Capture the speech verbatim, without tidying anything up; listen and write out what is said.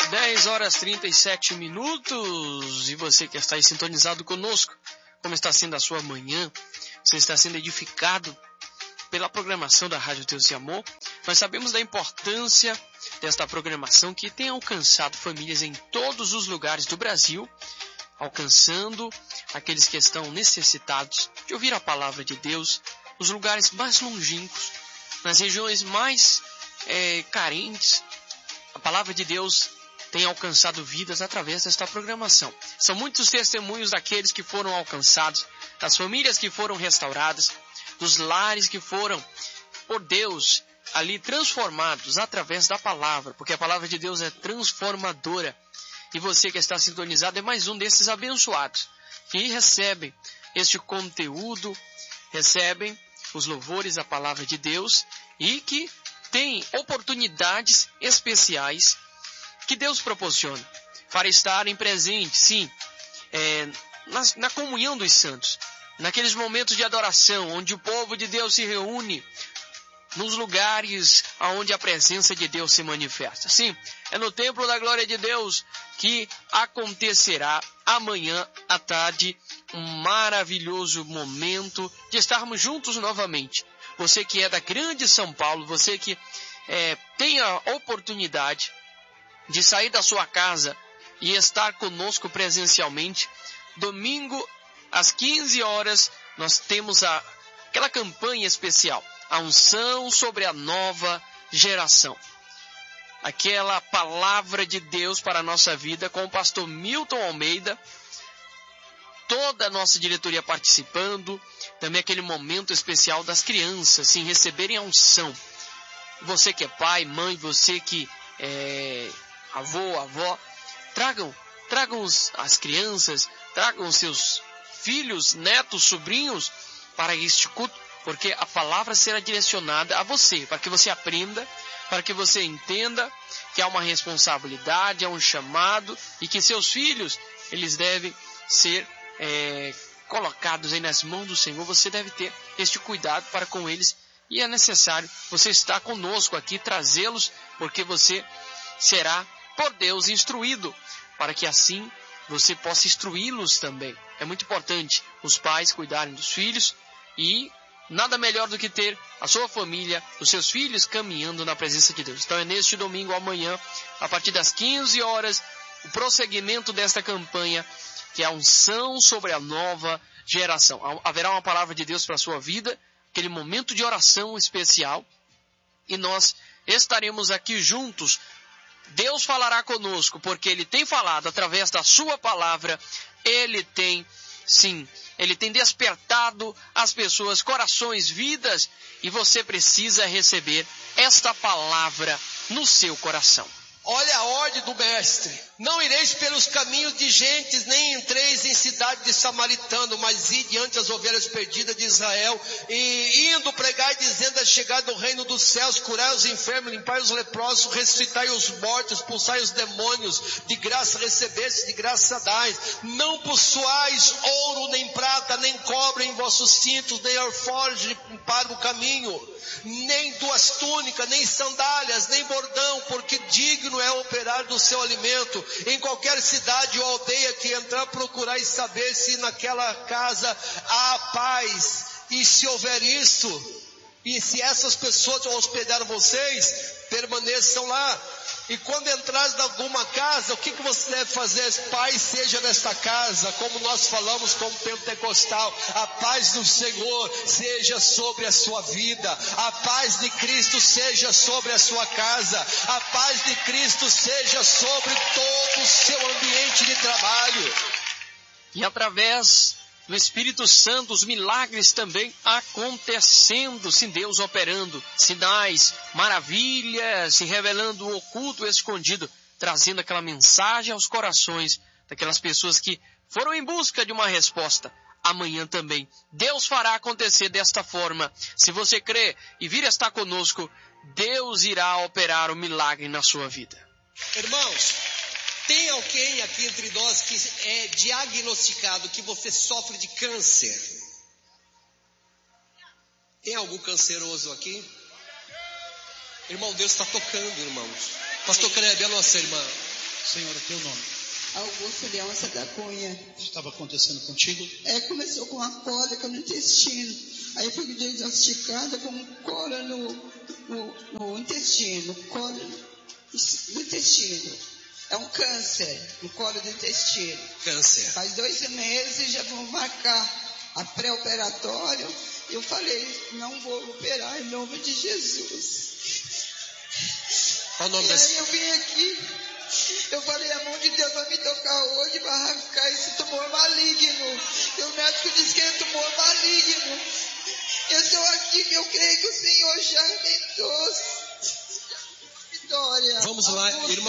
dez horas e trinta e sete minutos, e você que está aí sintonizado conosco, como está sendo a sua manhã? Você está sendo edificado pela programação da Rádio Deus e Amor? Nós sabemos da importância desta programação que tem alcançado famílias em todos os lugares do Brasil, alcançando aqueles que estão necessitados de ouvir a palavra de Deus, nos lugares mais longínquos, nas regiões mais é, carentes. A palavra de Deus tem alcançado vidas através desta programação. São muitos testemunhos daqueles que foram alcançados, das famílias que foram restauradas, dos lares que foram, por Deus, ali transformados através da palavra, porque a palavra de Deus é transformadora. E você que está sintonizado é mais um desses abençoados, que recebem este conteúdo, recebem os louvores da palavra de Deus e que têm oportunidades especiais que Deus proporciona para estarem presentes, sim, é, na, na comunhão dos santos, naqueles momentos de adoração, onde o povo de Deus se reúne, nos lugares onde a presença de Deus se manifesta. Sim, é no templo da glória de Deus que acontecerá amanhã à tarde um maravilhoso momento de estarmos juntos novamente. Você que é da grande São Paulo, você que é, tem a oportunidade de sair da sua casa e estar conosco presencialmente, domingo às quinze horas, nós temos a, aquela campanha especial, a unção sobre a nova geração. Aquela palavra de Deus para a nossa vida com o pastor Milton Almeida, toda a nossa diretoria participando, também aquele momento especial das crianças, sim, receberem a unção. Você que é pai, mãe, você que é avô, avó, tragam, tragam as crianças, tragam os seus filhos, netos, sobrinhos para este culto, porque a palavra será direcionada a você, para que você aprenda, para que você entenda que há uma responsabilidade, há um chamado e que seus filhos, eles devem ser é, colocados aí nas mãos do Senhor. Você deve ter este cuidado para com eles e é necessário você estar conosco aqui, trazê-los, porque você será por Deus instruído, para que assim você possa instruí-los também. É muito importante os pais cuidarem dos filhos e nada melhor do que ter a sua família, os seus filhos caminhando na presença de Deus. Então é neste domingo amanhã, a partir das quinze horas, o prosseguimento desta campanha, que é a unção sobre a nova geração. Haverá uma palavra de Deus para a sua vida, aquele momento de oração especial, e nós estaremos aqui juntos. Deus falará conosco, porque Ele tem falado através da sua palavra. Ele tem, sim, Ele tem despertado as pessoas, corações, vidas, e você precisa receber esta palavra no seu coração. Olha a ordem do mestre. Não ireis pelos caminhos de gentes, nem entreis em cidade de samaritano, mas ide diante as ovelhas perdidas de Israel, e indo pregai dizendo: é chegado o reino dos céus, curai os enfermos, limpai os leprosos, ressuscitai os mortos, expulsai os demônios, de graça recebestes, de graça dais. Não possuais ouro, nem prata, nem cobre em vossos cintos, nem alforje para o caminho, nem duas túnicas, nem sandálias, nem bordão, porque digno é operar do seu alimento. Em qualquer cidade ou aldeia que entrar, procurai saber se naquela casa há paz. E se houver isso, e se essas pessoas hospedaram vocês, permaneçam lá. E quando entrares em alguma casa, o que, que você deve fazer? Paz seja nesta casa, como nós falamos como pentecostal, a paz do Senhor seja sobre a sua vida, a paz de Cristo seja sobre a sua casa, a paz de Cristo seja sobre todo o seu ambiente de trabalho. E através do Espírito Santo, os milagres também acontecendo, sim, Deus operando, sinais, maravilhas, se revelando o oculto, o escondido, trazendo aquela mensagem aos corações daquelas pessoas que foram em busca de uma resposta. Amanhã também Deus fará acontecer desta forma. Se você crê e vir estar conosco, Deus irá operar o milagre na sua vida. Irmãos, tem alguém aqui entre nós que é diagnosticado que você sofre de câncer? Tem algum canceroso aqui? Irmão, Deus está tocando, irmãos. Pastor Kleber, a nossa irmã. Senhora, teu nome? Augusto Leonça da Cunha. O que estava acontecendo contigo? É, começou com uma cólica no intestino. Aí fui diagnosticada com cólica no, no, no intestino. Cólica no intestino. É um câncer no colo do intestino. Câncer. Faz dois meses, já vão marcar a pré-operatório. Eu falei, não vou operar em nome de Jesus. Qual o nome e desse? aí eu vim aqui, eu falei, a mão de Deus vai me tocar hoje, vai arrancar esse tumor maligno. E o médico disse que é tumor maligno. Eu estou aqui, eu creio que o Senhor já me trouxe vitória. Vamos lá, irmã.